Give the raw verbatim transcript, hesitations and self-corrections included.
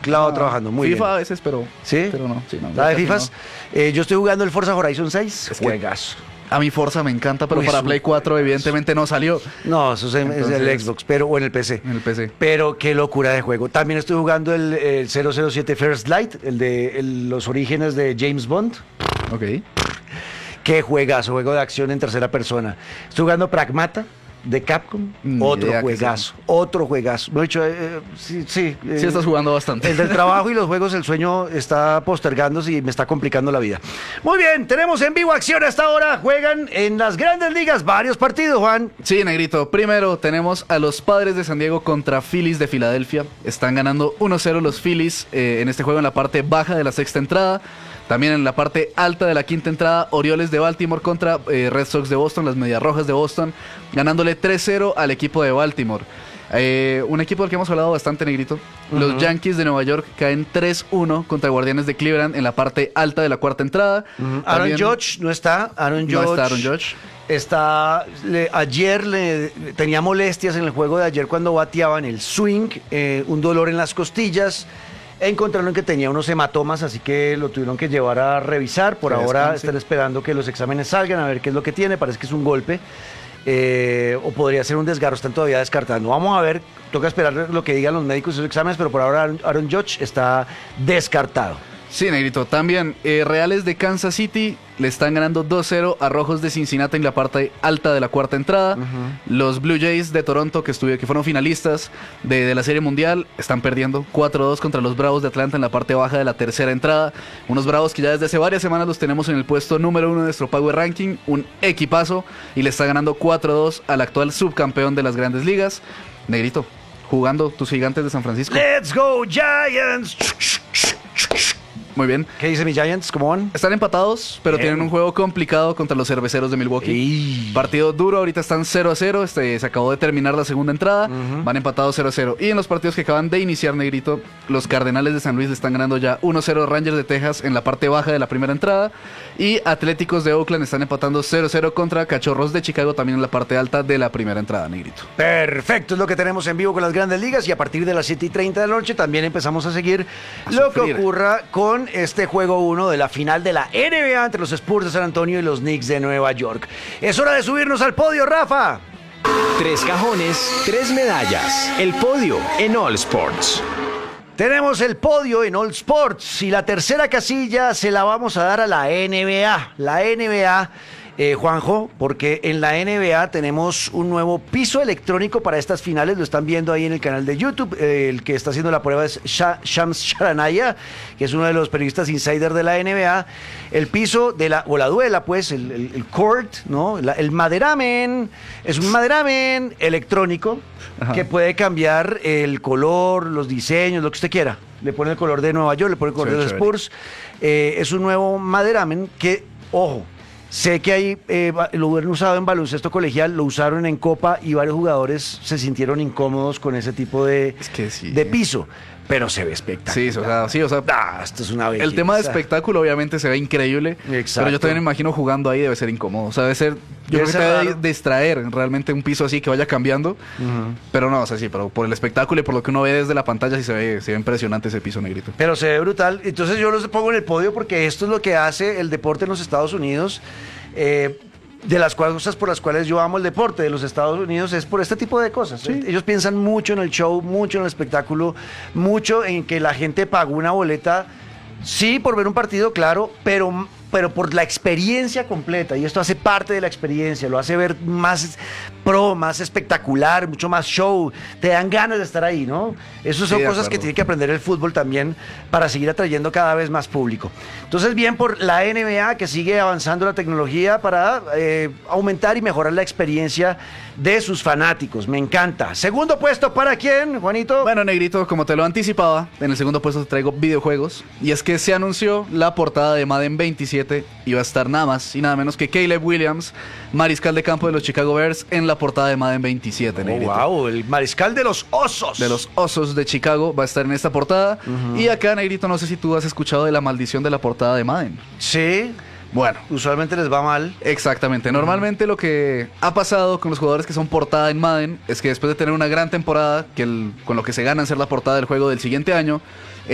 clavado Ah, trabajando. Muy FIFA bien. a veces, pero, ¿Sí? pero no. Sí, no ¿La de casi FIFAs? no. Eh, yo estoy jugando el Forza Horizon seis. Es que- Juegazo. A mi Forza me encanta, pero Uy, para es un Play cuatro evidentemente no salió No, eso es en, es en el Entonces- Xbox, pero o en el P C. en el P C. Pero qué locura de juego. También estoy jugando el, el cero cero siete First Light, el de el- los orígenes de James Bond. Ok. Qué juegazo, juego de acción en tercera persona. Estoy jugando Pragmata de Capcom. Ni Otro idea qué juegazo, otro juegazo. De hecho, eh, sí, sí. eh, Sí estás jugando bastante. El del trabajo y los juegos, el sueño está postergándose y me está complicando la vida. Muy bien, tenemos en vivo acción hasta ahora. Juegan en las grandes ligas varios partidos, Juan. Sí, Negrito. Primero tenemos a los Padres de San Diego contra Phillies de Filadelfia. Están ganando uno cero los Phillies eh, en este juego en la parte baja de la sexta entrada. También en la parte alta de la quinta entrada, Orioles de Baltimore contra eh, Red Sox de Boston, las Medias Rojas de Boston, ganándole tres cero al equipo de Baltimore. Eh, un equipo del que hemos hablado bastante, Negrito. Los Ujú. Yankees de Nueva York caen tres uno contra Guardianes de Cleveland en la parte alta de la cuarta entrada. Aaron También- Judge no está. Aaron No Judge. está Aaron Judge. Está, le- ayer le, tenía molestias en el juego de ayer cuando bateaba en el swing, eh, un dolor en las costillas. Encontraron que tenía unos hematomas, así que lo tuvieron que llevar a revisar. Por Que ahora descanse. están esperando que los exámenes salgan a ver qué es lo que tiene. Parece que es un golpe. eh, o podría ser un desgarro, están todavía descartando. Vamos a ver, toca esperar lo que digan los médicos y sus exámenes, pero por ahora Aaron, Aaron Judge está descartado. Sí, Negrito. También eh, Reales de Kansas City le están ganando dos cero a Rojos de Cincinnati en la parte alta de la cuarta entrada. Los Blue Jays de Toronto, que, estuvi- que fueron finalistas de, de la Serie Mundial, están perdiendo cuatro dos contra los Bravos de Atlanta en la parte baja de la tercera entrada. Unos Bravos que ya desde hace varias semanas los tenemos en el puesto número uno de nuestro Power Ranking. Un equipazo. Y le está ganando cuatro dos al actual subcampeón de las Grandes Ligas. Negrito, jugando tus Gigantes de San Francisco. ¡Let's go, Giants! Muy bien. ¿Qué dice mi Giants? ¿Cómo van? Están empatados, pero Bien. tienen un juego complicado contra los Cerveceros de Milwaukee. Y- Partido duro, ahorita están cero a cero, este, se acabó de terminar la segunda entrada, Ujú. van empatados cero a cero. Y en los partidos que acaban de iniciar, Negrito, los Cardenales de San Luis le están ganando ya uno cero a Rangers de Texas en la parte baja de la primera entrada. Y Atléticos de Oakland están empatando cero cero contra Cachorros de Chicago también en la parte alta de la primera entrada, Negrito. Perfecto, es lo que tenemos en vivo con las grandes ligas y a partir de las siete y treinta de la noche también empezamos a seguir lo que sufrir. ocurra con este juego uno de la final de la N B A entre los Spurs de San Antonio y los Knicks de Nueva York. Es hora de subirnos al podio, Rafa. Tres cajones, tres medallas. El podio en All Sports. Tenemos el podio en All Sports y la tercera casilla se la vamos a dar a la N B A. La N B A, eh, Juanjo, porque en la N B A tenemos un nuevo piso electrónico para estas finales. Lo están viendo ahí en el canal de YouTube. Eh, el que está haciendo la prueba es Sha- Shams Charanaya, que es uno de los periodistas insider de la N B A. El piso de la, o la duela, pues, el, el- el court, ¿no? La- el maderamen, es un maderamen electrónico. Ajá. Que puede cambiar el color, los diseños, lo que usted quiera. Le pone el color de Nueva York, le pone el color Sí, de los chévere. Spurs. Eh, es un nuevo maderamen que, ojo, sé que ahí eh, va- lo han usado en baloncesto colegial, lo usaron en Copa y varios jugadores se sintieron incómodos con ese tipo de, Es que sí. de piso. Pero se ve espectacular. Sí, o sea, sí, o sea, Ah, esto es una belleza. el tema de espectáculo obviamente se ve increíble, Exacto. pero yo también me imagino jugando ahí debe ser incómodo, o sea, debe ser, yo Debe creo que ser te debe raro. distraer realmente un piso así que vaya cambiando, Ujú. pero no, o sea, sí, pero por el espectáculo y por lo que uno ve desde la pantalla sí se ve, se ve impresionante ese piso, Negrito. Pero se ve brutal. Entonces yo los pongo en el podio porque esto es lo que hace el deporte en los Estados Unidos. Eh, de las cosas por las cuales yo amo el deporte de los Estados Unidos es por este tipo de cosas. Sí. Ellos piensan mucho en el show, mucho en el espectáculo, mucho en que la gente pagó una boleta, sí, por ver un partido, claro, pero, pero por la experiencia completa. Y esto hace parte de la experiencia, lo hace ver más pro, más espectacular, mucho más show. Te dan ganas de estar ahí, ¿no? Esas son Sí, de cosas que acuerdo. tiene que aprender el fútbol también para seguir atrayendo cada vez más público. Entonces, bien por la N B A que sigue avanzando la tecnología para eh, aumentar y mejorar la experiencia de sus fanáticos. Me encanta. Segundo puesto, ¿para quién, Juanito? Bueno, Negrito, como te lo anticipaba, en el segundo puesto te traigo videojuegos. Y es que se anunció la portada de Madden veintisiete. Iba a estar nada más y nada menos que Caleb Williams, mariscal de campo de los Chicago Bears, en la portada de Madden veintisiete, Oh, Negrito. wow, el mariscal de los osos. De los Osos de Chicago va a estar en esta portada. Y acá, Negrito, no sé si tú has escuchado de la maldición de la portada de Madden. Sí, Bueno, usualmente les va mal. exactamente. Normalmente lo que ha pasado con los jugadores que son portada en Madden es que después de tener una gran temporada, que el- con lo que se ganan ser la portada del juego del siguiente año,